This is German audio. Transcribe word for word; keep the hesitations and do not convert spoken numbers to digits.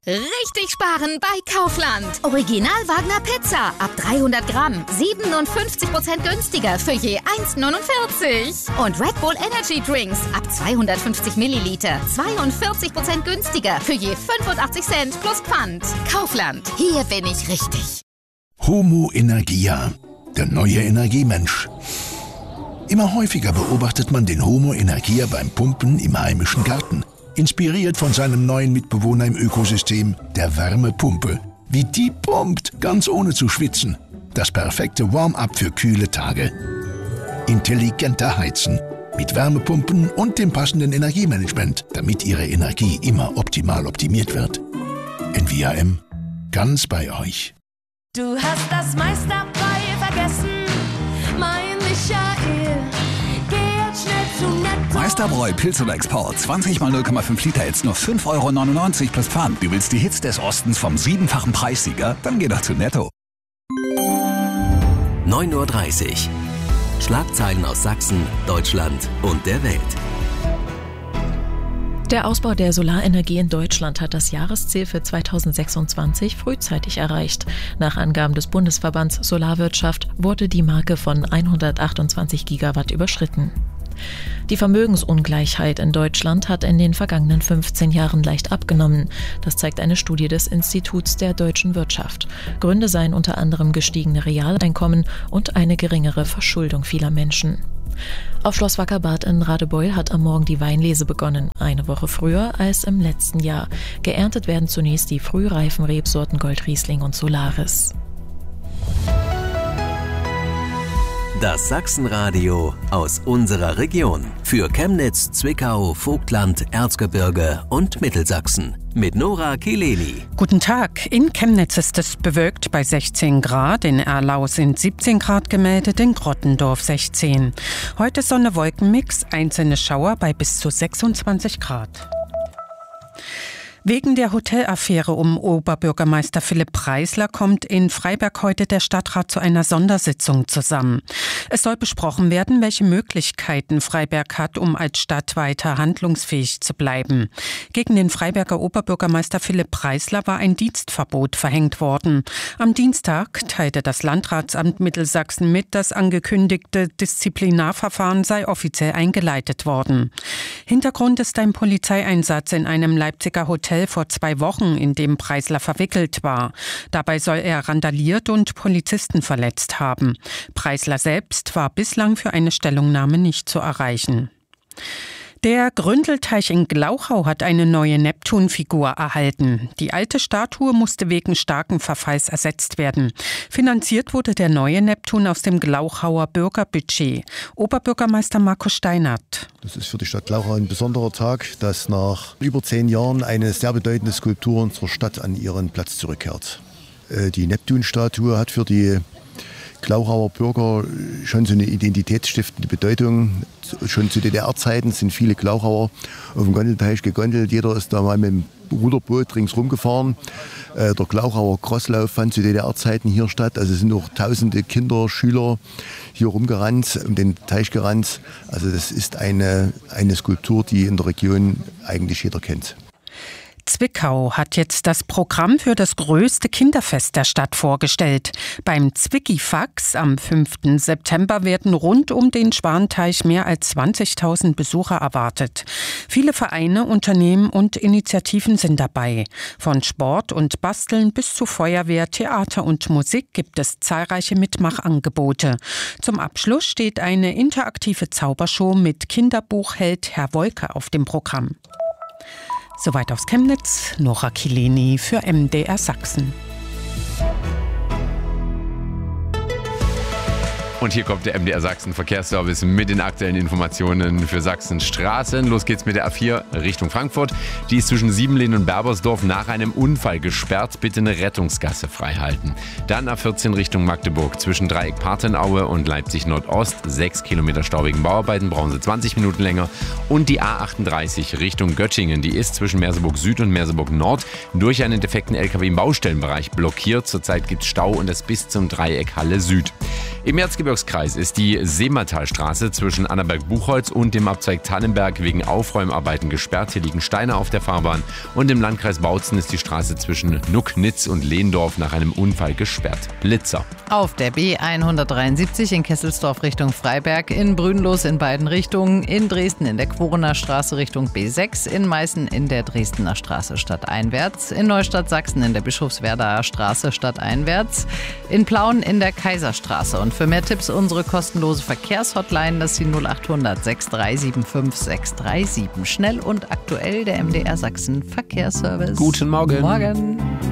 Richtig sparen bei Kaufland. Original Wagner Pizza ab dreihundert Gramm. siebenundfünfzig Prozent günstiger für je eins neunundvierzig. Und Red Bull Energy Drinks ab zweihundertfünfzig Milliliter. zweiundvierzig Prozent günstiger für je fünfundachtzig Cent plus Pfand. Kaufland. Hier bin ich richtig. Homo Energia. Der neue Energiemensch. Immer häufiger beobachtet man den Homo Energia beim Pumpen im heimischen Garten. Inspiriert von seinem neuen Mitbewohner im Ökosystem, der Wärmepumpe. Wie die pumpt, ganz ohne zu schwitzen. Das perfekte Warm-up für kühle Tage. Intelligenter Heizen. Mit Wärmepumpen und dem passenden Energiemanagement, damit Ihre Energie immer optimal optimiert wird. N V A M. Ganz bei euch. Du hast das meiste dabei vergessen, mein Michael. Geh jetzt schnell zu Netto. Meisterbräu Pilz oder Export. zwanzig mal null Komma fünf Liter jetzt nur fünf Euro neunundneunzig plus Pfand. Du willst die Hits des Ostens vom siebenfachen Preissieger? Dann geh doch zu Netto. neun Uhr dreißig. Schlagzeilen aus Sachsen, Deutschland und der Welt. Der Ausbau der Solarenergie in Deutschland hat das Jahresziel für zweitausendsechsundzwanzig frühzeitig erreicht. Nach Angaben des Bundesverbands Solarwirtschaft wurde die Marke von hundertachtundzwanzig Gigawatt überschritten. Die Vermögensungleichheit in Deutschland hat in den vergangenen fünfzehn Jahren leicht abgenommen. Das zeigt eine Studie des Instituts der deutschen Wirtschaft. Gründe seien unter anderem gestiegene Realeinkommen und eine geringere Verschuldung vieler Menschen. Auf Schloss Wackerbad in Radebeul hat am Morgen die Weinlese begonnen, eine Woche früher als im letzten Jahr. Geerntet werden zunächst die frühreifen Rebsorten Goldriesling und Solaris. Das Sachsenradio aus unserer Region. Für Chemnitz, Zwickau, Vogtland, Erzgebirge und Mittelsachsen. Mit Nora Kileni. Guten Tag. In Chemnitz ist es bewölkt bei sechzehn Grad. In Erlau sind siebzehn Grad gemeldet, in Grottendorf sechzehn. Heute Sonne-Wolken-Mix, einzelne Schauer bei bis zu sechsundzwanzig Grad. Wegen der Hotelaffäre um Oberbürgermeister Philipp Preisler kommt in Freiberg heute der Stadtrat zu einer Sondersitzung zusammen. Es soll besprochen werden, welche Möglichkeiten Freiberg hat, um als Stadt weiter handlungsfähig zu bleiben. Gegen den Freiberger Oberbürgermeister Philipp Preisler war ein Dienstverbot verhängt worden. Am Dienstag teilte das Landratsamt Mittelsachsen mit, das angekündigte Disziplinarverfahren sei offiziell eingeleitet worden. Hintergrund ist ein Polizeieinsatz in einem Leipziger Hotel vor zwei Wochen, in dem Preisler verwickelt war. Dabei soll er randaliert und Polizisten verletzt haben. Preisler selbst war bislang für eine Stellungnahme nicht zu erreichen. Der Gründelteich in Glauchau hat eine neue Neptunfigur erhalten. Die alte Statue musste wegen starken Verfalls ersetzt werden. Finanziert wurde der neue Neptun aus dem Glauchauer Bürgerbudget. Oberbürgermeister Markus Steinert. Das ist für die Stadt Glauchau ein besonderer Tag, dass nach über zehn Jahren eine sehr bedeutende Skulptur unserer Stadt an ihren Platz zurückkehrt. Die Neptun-Statue hat für die Glauchauer Bürger schon so eine identitätsstiftende Bedeutung. Schon zu D D R-Zeiten sind viele Glauchauer auf dem Gondelteich gegondelt. Jeder ist da mal mit dem Ruderboot ringsrum gefahren. Der Glauchauer Crosslauf fand zu D D R-Zeiten hier statt. Also sind auch tausende Kinder, Schüler hier rumgerannt, um den Teich gerannt. Also das ist eine, eine Skulptur, die in der Region eigentlich jeder kennt. Zwickau hat jetzt das Programm für das größte Kinderfest der Stadt vorgestellt. Beim Zwickifax am fünften September werden rund um den Schwanteich mehr als zwanzigtausend Besucher erwartet. Viele Vereine, Unternehmen und Initiativen sind dabei. Von Sport und Basteln bis zu Feuerwehr, Theater und Musik gibt es zahlreiche Mitmachangebote. Zum Abschluss steht eine interaktive Zaubershow mit Kinderbuchheld Herr Wolke auf dem Programm. Soweit aus Chemnitz, Nora Kileni für M D R Sachsen. Und hier kommt der M D R Sachsen Verkehrsservice mit den aktuellen Informationen für Sachsens Straßen. Los geht's mit der A vier Richtung Frankfurt. Die ist zwischen Siebenlehn und Berbersdorf nach einem Unfall gesperrt. Bitte eine Rettungsgasse freihalten. Dann A vierzehn Richtung Magdeburg. Zwischen Dreieck Partenaue und Leipzig Nordost. Sechs Kilometer staubigen Bauarbeiten, brauchen Sie zwanzig Minuten länger. Und die A achtunddreißig Richtung Göttingen. Die ist zwischen Merseburg Süd und Merseburg Nord durch einen defekten L K W im Baustellenbereich blockiert. Zurzeit gibt's Stau und das bis zum Dreieck Halle Süd. Im Erzgebirgskreis ist die Seematalstraße zwischen Annaberg-Buchholz und dem Abzweig Tannenberg wegen Aufräumarbeiten gesperrt. Hier liegen Steine auf der Fahrbahn. Und im Landkreis Bautzen ist die Straße zwischen Nucknitz und Lehndorf nach einem Unfall gesperrt. Blitzer. Auf der B hundertdreiundsiebzig in Kesselsdorf Richtung Freiberg, in Brünnlos in beiden Richtungen, in Dresden in der Quorener Straße Richtung B sechs, in Meißen in der Dresdner Straße stadteinwärts, in Neustadt Sachsen in der Bischofswerdaer Straße stadteinwärts, in Plauen in der Kaiserstraße. Und für mehr Tipps unsere kostenlose Verkehrshotline, das ist die null achthundert sechs drei sieben fünf sechs drei sieben. Schnell und aktuell der M D R Sachsen Verkehrsservice. Guten Morgen. Morgen.